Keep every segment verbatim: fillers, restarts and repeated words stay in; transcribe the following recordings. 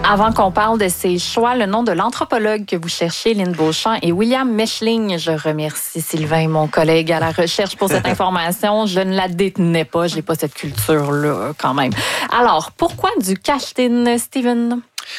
Avant qu'on parle de ces choix, le nom de l'anthropologue que vous cherchez, Lynn Beauchamp, est William Mechling. Je remercie Sylvain, mon collègue à la recherche, pour cette information. Je ne la détenais pas, j'ai pas cette culture-là quand même. Alors, pourquoi du cache-tin, Steven?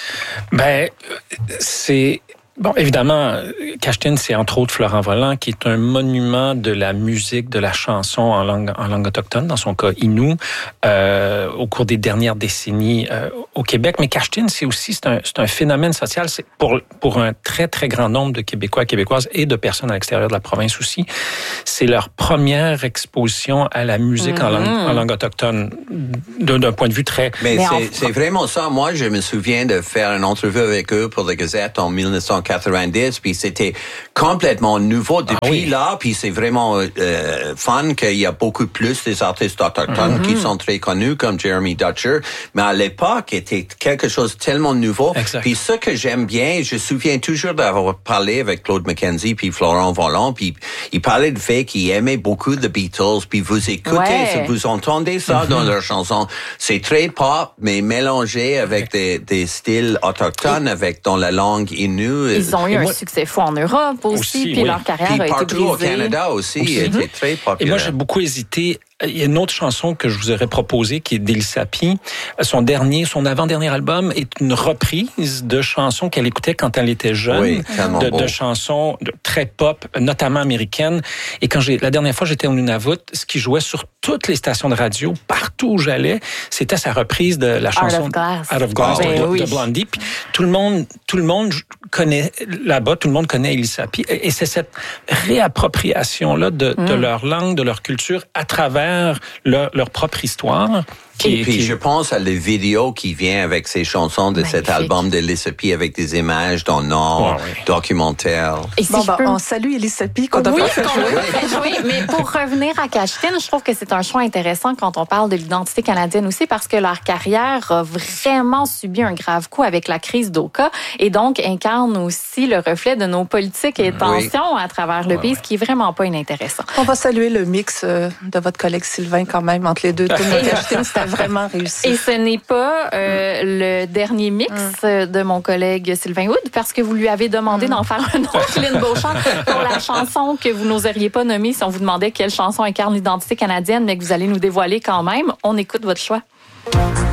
Ben, c'est... Bon, évidemment, Cache-tin, c'est entre autres Florent Volant, qui est un monument de la musique, de la chanson en langue, en langue autochtone, dans son cas Innu, euh, au cours des dernières décennies euh, au Québec. Mais Cache-tin, c'est aussi c'est un, c'est un phénomène social. C'est pour pour un très très grand nombre de Québécois, Québécoises et de personnes à l'extérieur de la province aussi. C'est leur première exposition à la musique mm-hmm. en langue en langue autochtone, d'un, d'un point de vue très. Mais, Mais c'est, en... c'est vraiment ça. Moi, je me souviens de faire une entrevue avec eux pour la Gazette en dix-neuf cent quatre-vingt-dix, puis c'était complètement nouveau depuis ah oui. là, puis c'est vraiment euh, fun qu'il y a beaucoup plus des artistes autochtones mm-hmm. qui sont très connus, comme Jeremy Dutcher, mais à l'époque, c'était quelque chose de tellement nouveau. Exact. Puis ce que j'aime bien, je me souviens toujours d'avoir parlé avec Claude McKenzie puis Florent Volant, puis il parlait du fait qu'il aimait beaucoup The Beatles, puis vous écoutez, ouais. vous entendez ça mm-hmm. dans leurs chansons. C'est très pop, mais mélangé avec ouais. des, des styles autochtones, Et... avec dans la langue Innu. Ils ont eu moi, un succès fou en Europe aussi, aussi puis oui. leur carrière puis a été brisée. Partout au Canada aussi, aussi. était mm-hmm. très populaire. Et moi, j'ai beaucoup hésité. Il y a une autre chanson que je vous aurais proposée qui est d'Élie Sapie. Son dernier, son avant-dernier album est une reprise de chansons qu'elle écoutait quand elle était jeune, oui, de, de chansons de, très pop, notamment américaines. Et quand j'ai la dernière fois j'étais au Nunavut, ce qui jouait sur toutes les stations de radio, partout où j'allais, c'était sa reprise de la chanson Out of Glass, Out of Glass oh, de, oui. de Blondie. Puis tout le monde, tout le monde connaît là-bas, tout le monde connaît Élie Sapie. Et, et c'est cette réappropriation là de, mm. de leur langue, de leur culture à travers Leur, leur propre histoire. Qui, et puis, qui... je pense à les vidéos qui viennent avec ces chansons de Magnifique. Cet album d'Élie Sapie avec des images dans le Nord, oh, oui. documentaires. Et si bon, ben, peux... on salue Élie Sapie qu'on a oui, pas fait jouer. Oui, mais pour revenir à Cache-tin, je trouve que c'est un choix intéressant quand on parle de l'identité canadienne aussi parce que leur carrière a vraiment subi un grave coup avec la crise d'Oka et donc incarne aussi le reflet de nos politiques et tensions oui. à travers le ouais, pays, ouais. ce qui est vraiment pas inintéressant. On va saluer le mix de votre collègue Sylvain quand même entre les deux. Cache-tin, c'était vraiment réussi. Et ce n'est pas euh, mm. le dernier mix mm. de mon collègue Sylvain Wood, parce que vous lui avez demandé mm. d'en faire un autre, Lynn Beauchamp, pour la chanson que vous n'oseriez pas nommer si on vous demandait quelle chanson incarne l'identité canadienne, mais que vous allez nous dévoiler quand même. On écoute votre choix.